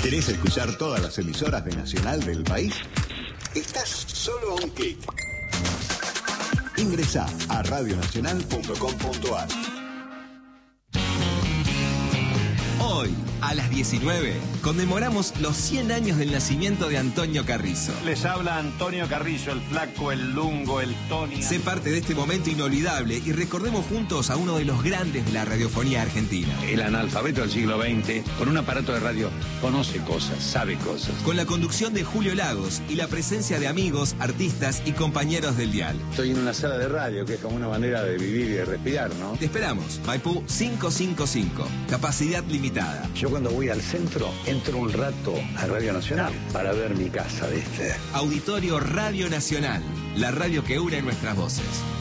¿Querés escuchar todas las emisoras de Nacional del país? Estás solo a un clic. Ingresá a radionacional.com.ar. Hoy, a las 19, conmemoramos los 100 años del nacimiento de Antonio Carrizo. Les habla Antonio Carrizo, el flaco, el lungo, el Tony. Sé parte de este momento inolvidable y recordemos juntos a uno de los grandes de la radiofonía argentina. El analfabeto del siglo XX, con un aparato de radio, conoce cosas, sabe cosas. Con la conducción de Julio Lagos y la presencia de amigos, artistas y compañeros del dial. Estoy en una sala de radio, que es como una manera de vivir y de respirar, ¿no? Te esperamos, Maipú 555, capacidad limitada. Yo cuando voy al centro, entro un rato a Radio Nacional para ver mi casa, ¿viste? Auditorio Radio Nacional, la radio que une nuestras voces.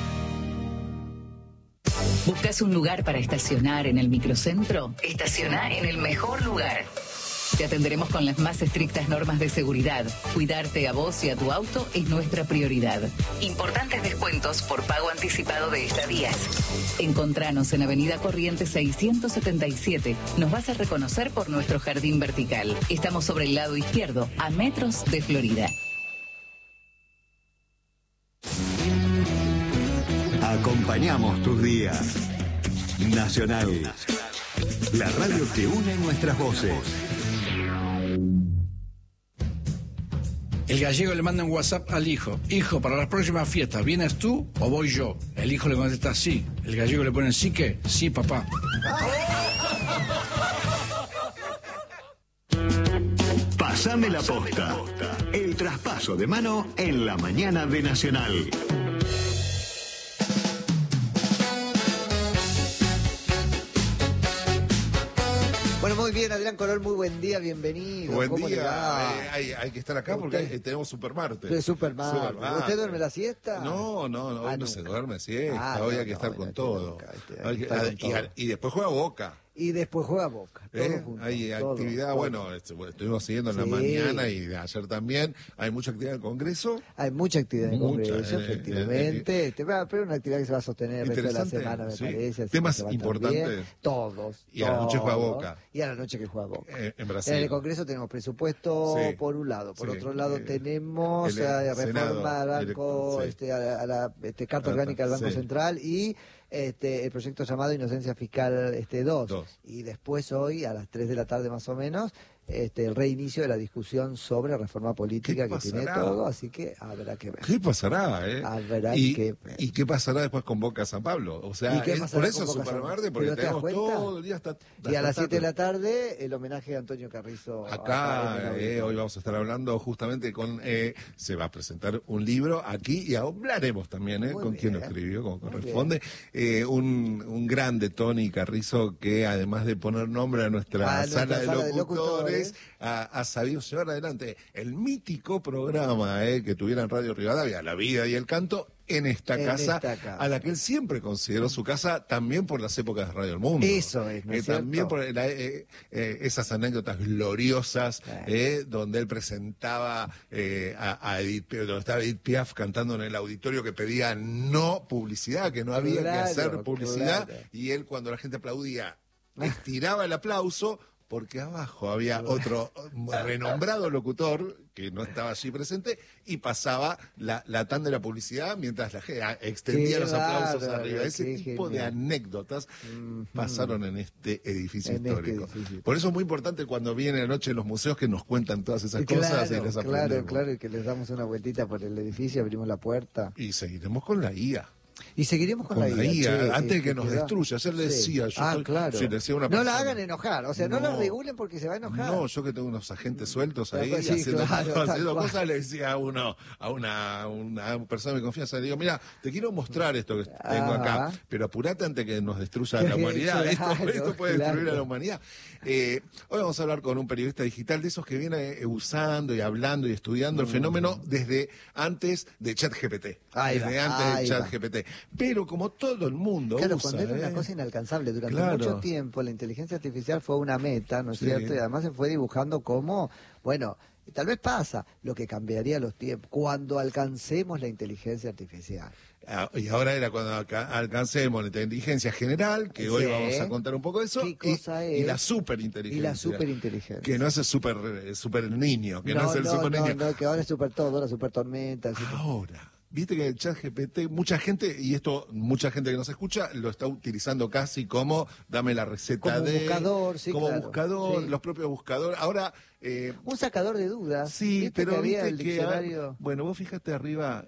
¿Buscas un lugar para estacionar en el microcentro? Estaciona en el mejor lugar. Te atenderemos con las más estrictas normas de seguridad. Cuidarte a vos y a tu auto es nuestra prioridad. Importantes descuentos por pago anticipado de estadías. Encontranos en Avenida Corrientes 677. Nos vas a reconocer por nuestro jardín vertical. Estamos sobre el lado izquierdo, a metros de Florida. Acompañamos tus días. Nacional, la radio que une nuestras voces. El gallego le manda un WhatsApp al hijo. Hijo, para las próximas fiestas, ¿vienes tú o voy yo? El hijo le contesta sí. El gallego le pone sí, ¿qué? Sí, papá. Pásame la posta. El traspaso de mano en la mañana de Nacional. Bueno, muy bien, Adrián Colón, muy buen día, bienvenido. Buen ¿Cómo le día, va? hay que estar acá porque tenemos Supermarte. De Supermarte. ¿Usted duerme la siesta? No, hoy no se duerme siesta, hoy hay que estar con todo. Y después juega Boca. Y después juega Boca, todo junto, hay todo, actividad, todo. Bueno, estuvimos siguiendo en la mañana y ayer también. Hay mucha actividad en el Congreso. Hay mucha actividad en el Congreso, efectivamente. Pero una actividad que se va a sostener el resto de la semana, me parece. Así temas importantes. Bien. Todos. Y a la noche juega Boca. Y a la noche que juega Boca. En Brasil. En el Congreso tenemos presupuesto por un lado. Por otro lado tenemos reforma al banco, a la Carta Orgánica del Banco Central y el proyecto llamado Inocencia Fiscal 2. Y después hoy, a las 3 de la tarde más o menos, el reinicio de la discusión sobre reforma política que tiene todo, así que habrá que ver. ¿Qué pasará, Habrá que ver. ¿Y qué pasará después con Boca San Pablo? O sea, por eso es Supermarte, porque tenemos todo el día hasta y a las 7 de la tarde, el homenaje a Antonio Carrizo. Acá, hoy vamos a estar hablando justamente con... se va a presentar un libro aquí y hablaremos también con quien lo escribió, como corresponde. Un grande, Tony Carrizo, que además de poner nombre a nuestra sala de locutores, ha sabido llevar adelante el mítico programa que tuviera en Radio Rivadavia, La Vida y el Canto, en esta casa, a la que él siempre consideró su casa, también por las épocas de Radio El Mundo. Eso es, ¿no es también por esas anécdotas gloriosas, donde él presentaba a Edith, donde estaba Edith Piaf cantando en el auditorio que pedía no publicidad, que no había que hacer publicidad, y él, cuando la gente aplaudía, estiraba el aplauso, porque abajo había otro renombrado locutor que no estaba allí presente y pasaba la tanda de la publicidad mientras la gente extendía los aplausos arriba. Ese tipo de anécdotas pasaron en este edificio histórico. Por eso es muy importante cuando viene la noche en los museos que nos cuentan todas esas cosas y les aprendemos. Claro, y que les damos una vueltita por el edificio, abrimos la puerta. Y seguiremos con la IA. Y seguiremos con la IA. Antes de que nos destruya. Ayer le decía, claro. Le decía una no persona, la hagan enojar, o sea, no la regulen porque se va a enojar. No, yo que tengo unos agentes sueltos ahí, haciendo cosas, le decía a una persona de mi confianza, le digo, mira, te quiero mostrar esto que tengo acá, pero apurate antes que nos destruya la humanidad. Esto puede destruir a la humanidad. Hoy vamos a hablar con un periodista digital de esos que viene usando y hablando y estudiando el fenómeno desde antes de ChatGPT. Desde antes de ChatGPT. Pero como todo el mundo usa... cuando era una cosa inalcanzable. Durante mucho tiempo la inteligencia artificial fue una meta, ¿no es cierto? Y además se fue dibujando como, Tal vez pasa, lo que cambiaría los tiempos, cuando alcancemos la inteligencia artificial. Y ahora era cuando alcancemos la inteligencia general, que hoy vamos a contar un poco de eso, y la superinteligencia. Y la superinteligencia. Que no es el super niño, que no es el super niño. No, que ahora es super todo, la super tormenta. Ahora, viste que el ChatGPT, mucha gente que nos escucha, lo está utilizando casi como dame la receta como buscador, como buscador, los propios buscadores. Ahora... un sacador de dudas. Sí, pero viste que bueno, vos fíjate arriba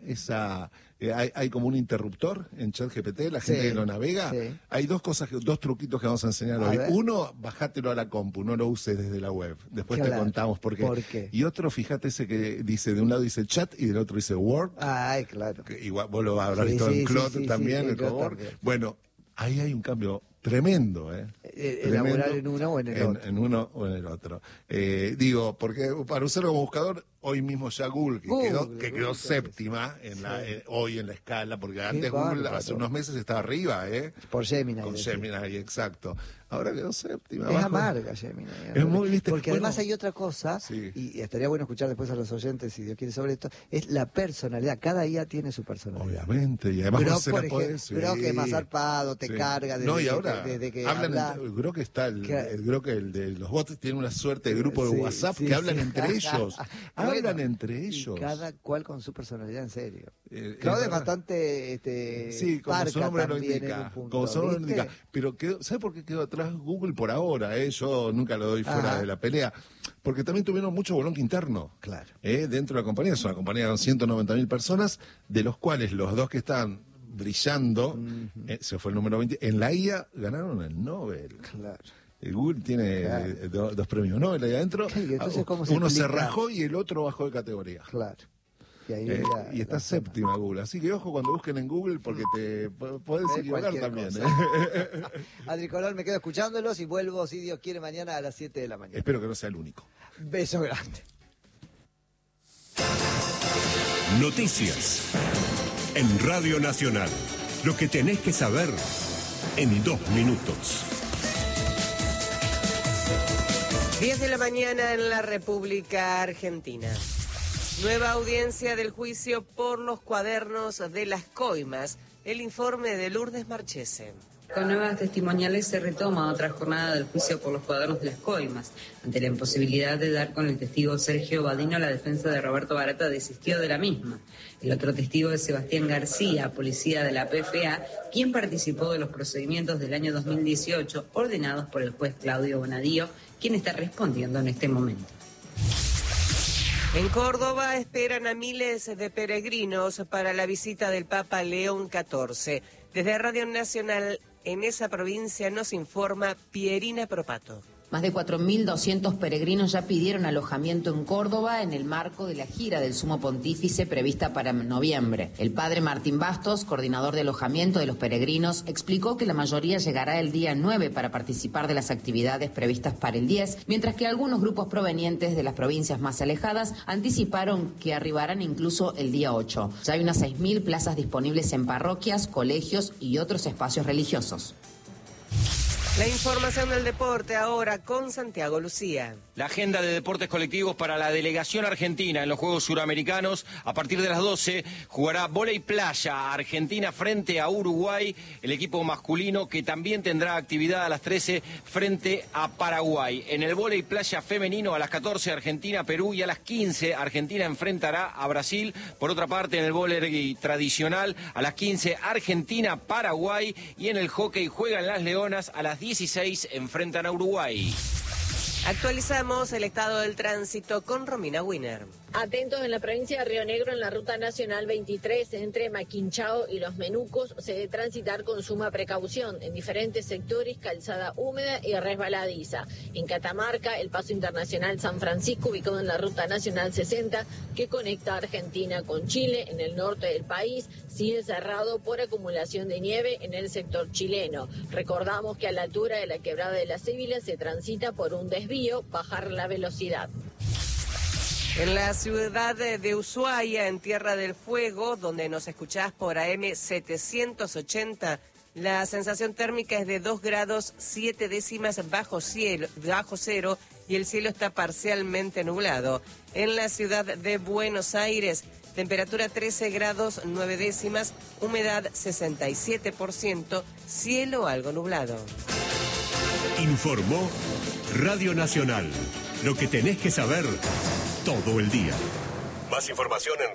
hay como un interruptor en ChatGPT, la gente que lo navega. Sí. Hay dos truquitos que vamos a enseñar hoy. Uno, bajátelo a la compu, no lo uses desde la web. Después te contamos por qué. ¿Por qué? Y otro, fíjate ese que dice, de un lado dice chat y del otro dice Word. Ay, claro. Que igual vos lo habrás visto en Claude también, el Word. Bueno, ahí hay un cambio tremendo, elaborar en uno o en el otro. En uno o en el otro. Digo, porque para usarlo como buscador, hoy mismo ya Google quedó séptima hoy en la escala, porque antes Google hace unos meses estaba arriba, por Gemini. Con Gemini, exacto. Ahora quedó séptima. Es amarga Gemini. Es muy, ¿viste? Porque además hay otra cosa, y estaría bueno escuchar después a los oyentes, si Dios quiere, sobre esto, es la personalidad. Cada IA tiene su personalidad. Obviamente, y además Grok, por ejemplo, Grok es más zarpado, te carga desde que hablan. Grok está, el Grok, el de los bots, tiene una suerte de grupo de WhatsApp que hablan entre ellos. Hablan entre ellos. Y cada cual con su personalidad, en serio. Claudio es bastante como su nombre lo indica. En un punto, como su nombre lo indica. Pero ¿sabe por qué quedó atrás Google por ahora? Yo nunca lo doy fuera de la pelea. Porque también tuvieron mucho bolonque interno. Claro. Dentro de la compañía. Es una compañía con 190.000 personas, de los cuales los dos que están brillando, se fue el número 20, en la IA ganaron el Nobel. Claro. Google tiene dos premios Nobel ahí adentro. Entonces, uno se rajó y el otro bajó de categoría. Claro. Y está séptima Google. Así que ojo cuando busquen en Google, porque te podés equivocar también. Adri Colón, me quedo escuchándolos y vuelvo, si Dios quiere, mañana a las 7 de la mañana. Espero que no sea el único. Beso grande. Noticias en Radio Nacional. Lo que tenés que saber en 2 minutos. 10 de la mañana en la República Argentina. Nueva audiencia del juicio por los cuadernos de las coimas. El informe de Lourdes Marchese. Con nuevas testimoniales se retoma otra jornada del juicio por los cuadernos de las coimas. Ante la imposibilidad de dar con el testigo Sergio Badino, la defensa de Roberto Barata desistió de la misma. El otro testigo es Sebastián García, policía de la PFA, quien participó de los procedimientos del año 2018 ordenados por el juez Claudio Bonadío, quien está respondiendo en este momento. En Córdoba esperan a miles de peregrinos para la visita del Papa León XIV. Desde Radio Nacional, en esa provincia, nos informa Pierina Propato. Más de 4.200 peregrinos ya pidieron alojamiento en Córdoba en el marco de la gira del Sumo Pontífice prevista para noviembre. El padre Martín Bastos, coordinador de alojamiento de los peregrinos, explicó que la mayoría llegará el día 9 para participar de las actividades previstas para el 10, mientras que algunos grupos provenientes de las provincias más alejadas anticiparon que arribarán incluso el día 8. Ya hay unas 6.000 plazas disponibles en parroquias, colegios y otros espacios religiosos. La información del deporte ahora con Santiago Lucía. La agenda de deportes colectivos para la delegación argentina en los Juegos Suramericanos. A partir de las 12 jugará vóley playa Argentina frente a Uruguay, el equipo masculino que también tendrá actividad a las 13 frente a Paraguay. En el vóley playa femenino a las 14 Argentina-Perú y a las 15 Argentina enfrentará a Brasil. Por otra parte, en el vóley tradicional a las 15 Argentina-Paraguay y en el hockey juegan las Leonas a las 16 enfrentan a Uruguay. Actualizamos el estado del tránsito con Romina Wiener. Atentos en la provincia de Río Negro, en la ruta nacional 23, entre Maquinchao y Los Menucos, se debe transitar con suma precaución. En diferentes sectores, calzada húmeda y resbaladiza. En Catamarca, el paso internacional San Francisco, ubicado en la ruta nacional 60, que conecta a Argentina con Chile, en el norte del país, sigue cerrado por acumulación de nieve en el sector chileno. Recordamos que a la altura de la quebrada de la Cívila se transita por un desvío, bajar la velocidad. En la ciudad de Ushuaia, en Tierra del Fuego, donde nos escuchás por AM 780, la sensación térmica es de 2 grados 7 décimas bajo cero y el cielo está parcialmente nublado. En la ciudad de Buenos Aires, temperatura 13 grados 9 décimas, humedad 67%, cielo algo nublado. Informó Radio Nacional. Lo que tenés que saber todo el día. Más información en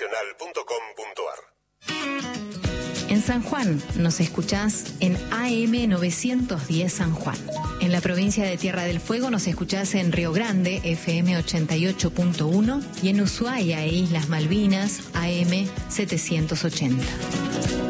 radionacional.com.ar. En San Juan nos escuchás en AM 910 San Juan. En la provincia de Tierra del Fuego nos escuchás en Río Grande, FM 88.1, y en Ushuaia e Islas Malvinas, AM 780.